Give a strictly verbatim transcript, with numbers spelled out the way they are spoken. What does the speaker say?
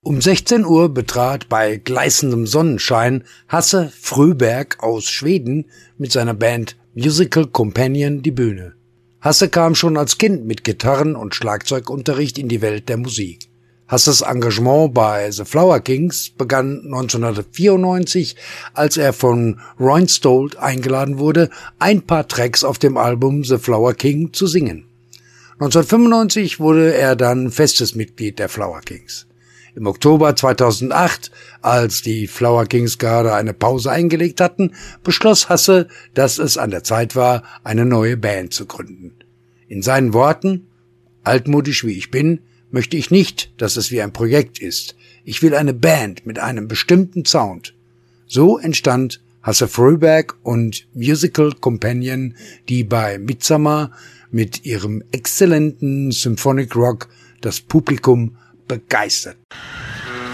Um sechzehn Uhr betrat bei gleißendem Sonnenschein Hasse Fröberg aus Schweden mit seiner Band Musical Companion die Bühne. Hasse kam schon als Kind mit Gitarren- und Schlagzeugunterricht in die Welt der Musik. Hasses Engagement bei The Flower Kings begann neunzehnhundertvierundneunzig, als er von Roy Stolt eingeladen wurde, ein paar Tracks auf dem Album The Flower King zu singen. neunzehnhundertfünfundneunzig wurde er dann festes Mitglied der Flower Kings. Im Oktober zweitausendacht, als die Flower Kings gerade eine Pause eingelegt hatten, beschloss Hasse, dass es an der Zeit war, eine neue Band zu gründen. In seinen Worten: altmodisch wie ich bin, möchte ich nicht, dass es wie ein Projekt ist. Ich will eine Band mit einem bestimmten Sound. So entstand Hasse Fröberg und Musical Companion, die bei Midsommar mit ihrem exzellenten Symphonic Rock das Publikum begeistert.